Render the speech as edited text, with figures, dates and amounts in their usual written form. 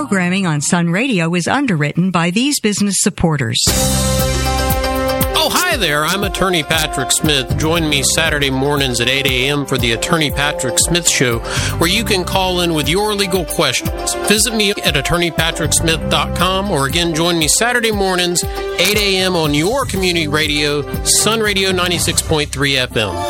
programming on Sun Radio is underwritten by these business supporters. Oh, hi there. I'm Attorney Patrick Smith. Join me Saturday mornings at 8 a.m. for the Attorney Patrick Smith Show, where you can call in with your legal questions. Visit me at attorneypatricksmith.com, or again, join me Saturday mornings, 8 a.m. on your community radio, Sun Radio 96.3 FM.